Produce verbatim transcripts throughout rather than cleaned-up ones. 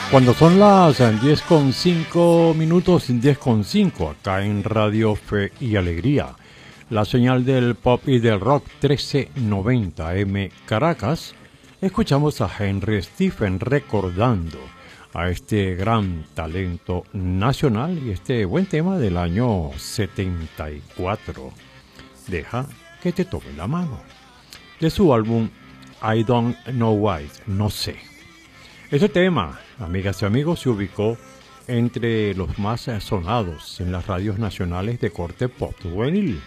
Cuando son las diez con cinco minutos, diez con cinco, acá en Radio Fe y Alegría, la señal del pop y del rock trece noventa M Caracas, escuchamos a Henry Stephen recordando a este gran talento nacional y este buen tema del año setenta y cuatro, Deja que te tome la mano, de su álbum I Don't Know Why, no sé. Este tema, amigas y amigos, se ubicó entre los más sonados en las radios nacionales de corte pop juvenil.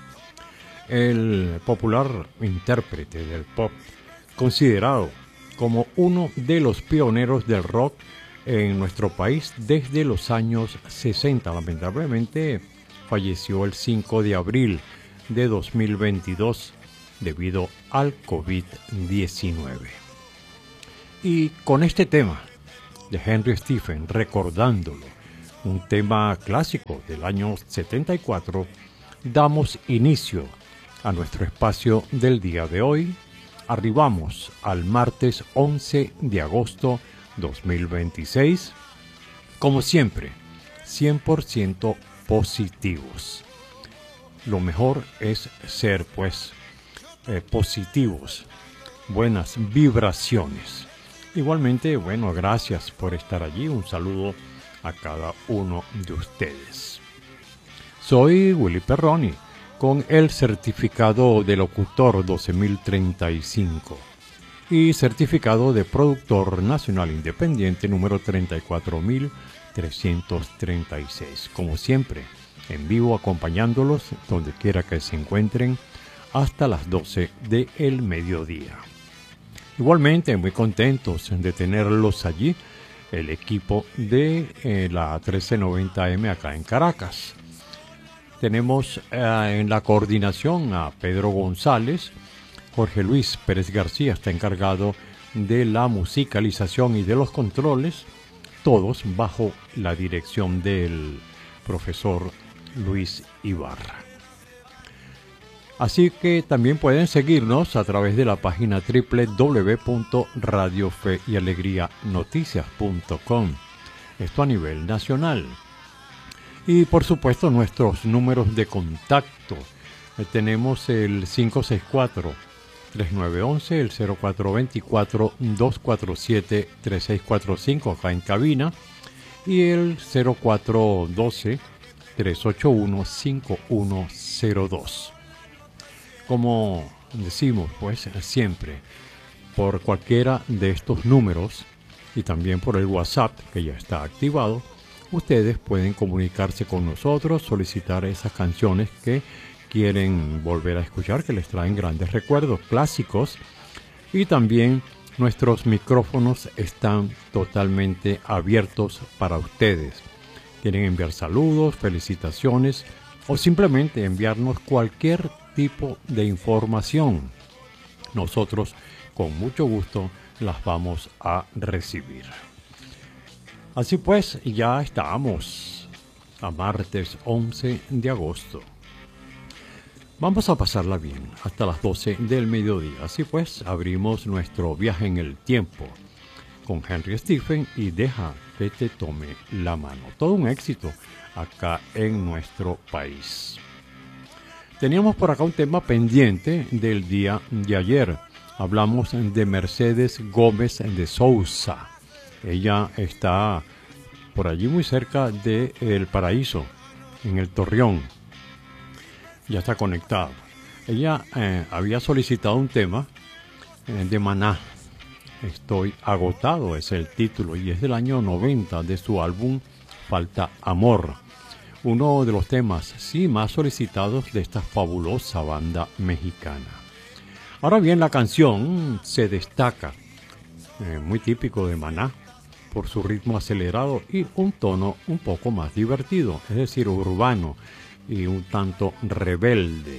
El popular intérprete del pop, considerado como uno de los pioneros del rock en nuestro país desde los años sesenta, lamentablemente falleció el cinco de abril de dos mil veintidós debido al COVID diecinueve. Y con este tema de Henry Stephen, recordándolo, un tema clásico del año setenta y cuatro, damos inicio a nuestro espacio del día de hoy. Arribamos al martes once de agosto dos mil veintiséis, como siempre, cien por ciento positivos. Lo mejor es ser, pues, eh, positivos, buenas vibraciones. Igualmente, bueno, gracias por estar allí. Un saludo a cada uno de ustedes. Soy Willy Perroni, con el certificado de locutor doce mil treinta y cinco y certificado de productor nacional independiente número treinta y cuatro mil trescientos treinta y seis. Como siempre, en vivo acompañándolos donde quiera que se encuentren hasta las doce del mediodía. Igualmente, muy contentos de tenerlos allí, el equipo de eh, la trece noventa M acá en Caracas. Tenemos eh, en la coordinación a Pedro González. Jorge Luis Pérez García está encargado de la musicalización y de los controles, todos bajo la dirección del profesor Luis Ibarra. Así que también pueden seguirnos a través de la página doble u doble u doble u punto radio fe y alegría noticias punto com. Esto a nivel nacional. Y por supuesto nuestros números de contacto. Eh, tenemos el cinco seis cuatro, tres nueve uno uno, el cero cuatro dos cuatro, dos cuatro siete, tres seis cuatro cinco acá en cabina, y el cero cuatro uno dos, tres ocho uno, cinco uno cero dos. Como decimos, pues siempre, por cualquiera de estos números y también por el WhatsApp que ya está activado, ustedes pueden comunicarse con nosotros, solicitar esas canciones que quieren volver a escuchar, que les traen grandes recuerdos clásicos, y también nuestros micrófonos están totalmente abiertos para ustedes. Quieren enviar saludos, felicitaciones o simplemente enviarnos cualquier tipo de información. Nosotros con mucho gusto las vamos a recibir. Así pues, ya estamos a martes once de agosto. Vamos a pasarla bien hasta las doce del mediodía. Así pues, abrimos nuestro viaje en el tiempo con Henry Stephen y Deja que te tome la mano. Todo un éxito acá en nuestro país. Teníamos por acá un tema pendiente del día de ayer. Hablamos de Mercedes Gómez de Sousa. Ella está por allí muy cerca de El Paraíso, en el Torreón. Ya está conectada. Ella eh, había solicitado un tema eh, de Maná. Estoy agotado es el título y es del año noventa de su álbum Falta Amor. Uno de los temas, sí, más solicitados de esta fabulosa banda mexicana. Ahora bien, la canción se destaca, eh, muy típico de Maná, por su ritmo acelerado y un tono un poco más divertido, es decir, urbano y un tanto rebelde.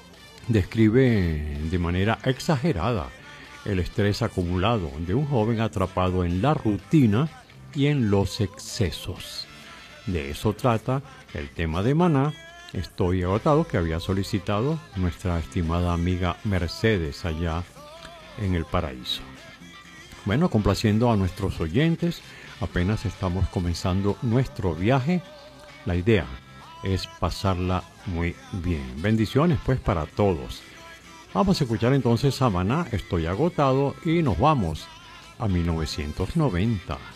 Describe de manera exagerada el estrés acumulado de un joven atrapado en la rutina y en los excesos. De eso trata el tema de Maná, Estoy agotado, que había solicitado nuestra estimada amiga Mercedes allá en El Paraíso. Bueno, complaciendo a nuestros oyentes, Apenas estamos comenzando nuestro viaje. La idea es pasarla muy bien. Bendiciones pues para todos. Vamos a escuchar entonces a Maná, Estoy agotado, y nos vamos a mil novecientos noventa.